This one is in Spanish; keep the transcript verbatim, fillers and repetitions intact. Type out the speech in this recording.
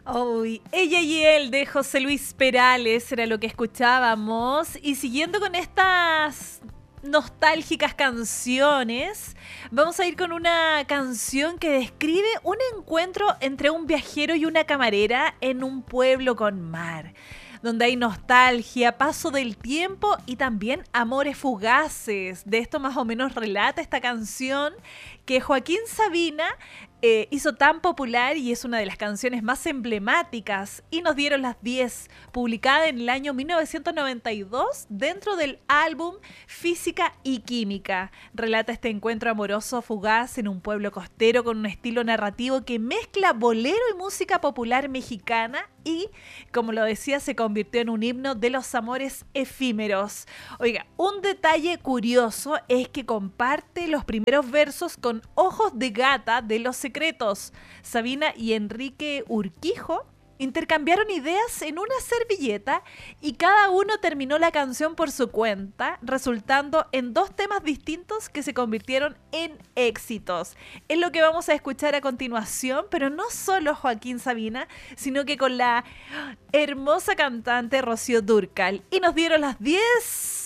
Uy, ella y él de José Luis Perales era lo que escuchábamos. Y siguiendo con estas nostálgicas canciones, vamos a ir con una canción que describe un encuentro entre un viajero y una camarera en un pueblo con mar, donde hay nostalgia, paso del tiempo y también amores fugaces. De esto más o menos relata esta canción que Joaquín Sabina eh, hizo tan popular y es una de las canciones más emblemáticas, y nos dieron las diez, publicada en el año mil novecientos noventa y dos dentro del álbum Física y Química. Relata este encuentro amoroso fugaz en un pueblo costero con un estilo narrativo que mezcla bolero y música popular mexicana y, como lo decía, se convirtió en un himno de los amores efímeros. Oiga, un detalle curioso es que comparte los primeros versos con Ojos de Gata de Los Secretos. Sabina y Enrique Urquijo intercambiaron ideas en una servilleta y cada uno terminó la canción por su cuenta, resultando en dos temas distintos que se convirtieron en éxitos. Es lo que vamos a escuchar a continuación, pero no solo Joaquín Sabina, sino que con la hermosa cantante Rocío Dúrcal. Y nos dieron las diez.